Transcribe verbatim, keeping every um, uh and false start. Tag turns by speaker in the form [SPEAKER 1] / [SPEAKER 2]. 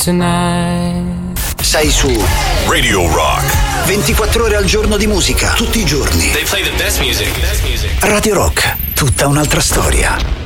[SPEAKER 1] Tonight.
[SPEAKER 2] Sei su
[SPEAKER 3] Radio Rock.
[SPEAKER 2] ventiquattro ore al giorno di musica, tutti i giorni.
[SPEAKER 3] They play the best music. Best music.
[SPEAKER 2] Radio Rock, tutta un'altra storia.